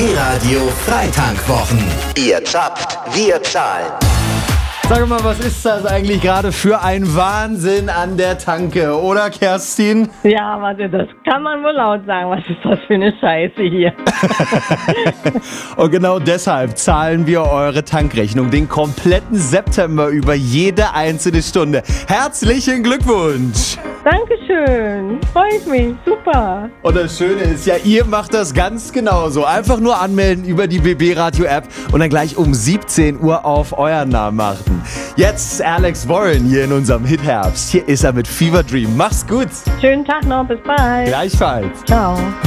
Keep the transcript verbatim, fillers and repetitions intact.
B-Radio Freitankwwochen. Ihr zappt, wir zahlen. Sag mal, was ist das eigentlich gerade für ein Wahnsinn an der Tanke, oder Kerstin? Ja, warte, das kann man wohl laut sagen. Was ist das für eine Scheiße hier? Und genau deshalb zahlen wir eure Tankrechnung den kompletten September über jede einzelne Stunde. Herzlichen Glückwunsch! Dankeschön, freut mich, super. Und das Schöne ist ja, ihr macht das ganz genauso. Einfach nur anmelden über die B B-Radio-App und dann gleich um siebzehn Uhr auf euren Namen achten. Jetzt Alex Warren hier in unserem Hit-Herbst. Hier ist er mit Fever Dream. Mach's gut. Schönen Tag noch, bis bald. Gleichfalls. Ciao.